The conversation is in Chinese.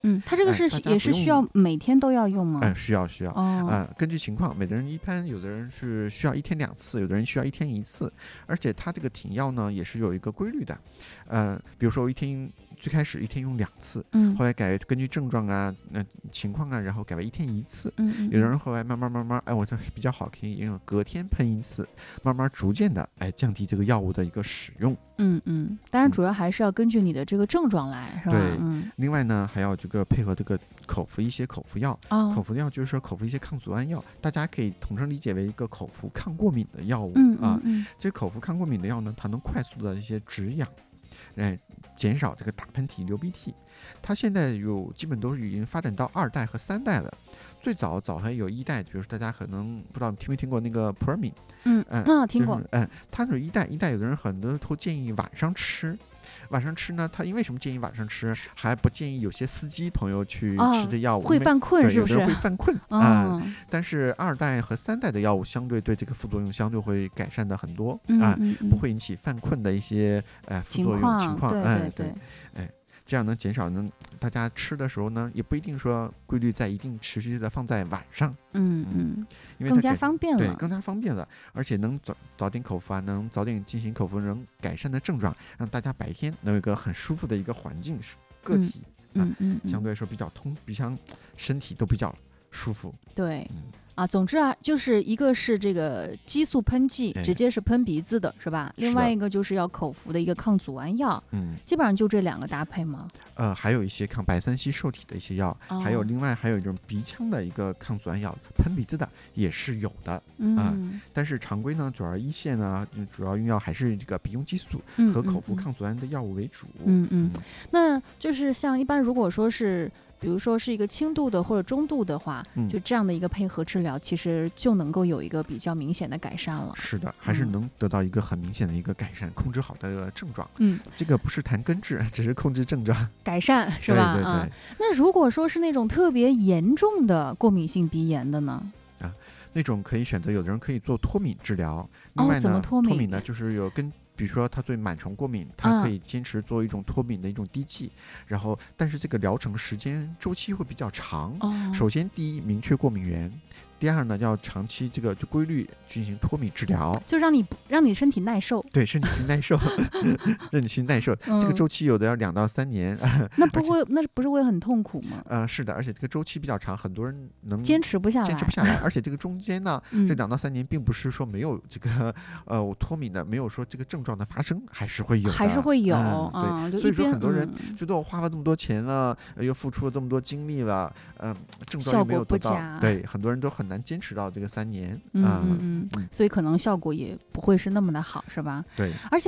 它这个是大家也是需要每天都要用吗？ 需要哦， 根据情况，每个人一般有的人是需要1天2次，有的人需要1天1次，而且它这个停药呢也是有一个规律的，比如说最开始1天用2次，后来根据症状啊、情况啊，然后改为1天1次。有的人后来慢慢，我这比较好，可以用隔天喷1次，慢慢逐渐的降低这个药物的一个使用。 当然主要还是要根据你的这个症状来，是吧？ 对，另外呢还要这个配合这个口服一些口服药。口服药就是说口服一些抗组胺药，大家可以统称理解为一个口服抗过敏的药物。这口服抗过敏的药呢，它能快速的一些止痒，减少这个打喷嚏、流鼻涕。它现在基本都是已经发展到2代和3代了。最早还有1代，比如说大家可能不知道听没听过那个普尔敏。 听过。 它是1代有的人很多都建议晚上吃。晚上吃呢，他因为什么建议晚上吃，还不建议有些司机朋友去吃这药物， 会犯困是不是？ 有的人会犯困。但是2代和3代的药物相对对这个副作用相对会改善的很多。不会引起犯困的一些副作用情况。 对。 这样能减少大家吃的时候呢，也不一定说规律在一定持续的放在晚上。因为更加方便了。 对，更加方便了，而且能早点口服能早点进行口服，能改善的症状，让大家白天能有一个很舒服的一个环境，个体相对来说比较身体都比较舒服。 对。总之就是一个是这个激素喷剂，直接是喷鼻子的，是吧？另外一个就是要口服的一个抗组胺药。基本上就这2个搭配吗？ 还有一些抗白三烯受体的一些药，另外还有一种鼻腔的一个抗组胺药，喷鼻子的也是有的。但是常规呢，主要1线呢，主要用药还是这个鼻用激素和口服抗组胺的药物为主。 那就是像一般如果说是比如说是一个轻度的或者中度的话，就这样的一个配合治疗，其实就能够有一个比较明显的改善了。 是的，还是能得到一个很明显的一个改善，控制好的症状。这个不是谈根治，只是控制症状， 改善是吧？ 对。 那如果说是那种特别严重的过敏性鼻炎的呢？ 那种可以选择，有的人可以做脱敏治疗。另外呢， 怎么脱敏呢，就是比如说他对螨虫过敏，他可以坚持做一种脱敏的一种滴剂，但是这个疗程时间周期会比较长。首先第一，明确过敏源。第二呢，要长期就规律进行脱敏治疗， 就让你身体耐受。 对，身体去耐受，让你去耐受。这个周期有的要2到3年。 那不是会很痛苦吗？ 是的，而且这个周期比较长，很多人能坚持不下来。 而且这个中间呢，这2到3年并不是说没有这个脱敏的，没有说这个症状的发生，还是会有的。对，所以说很多人觉得我花了这么多钱了，又付出了这么多精力了，症状又没有得到，对，很多人都很难坚持到这个3年。 所以可能效果也不会是那么的好，是吧？ 对， 而且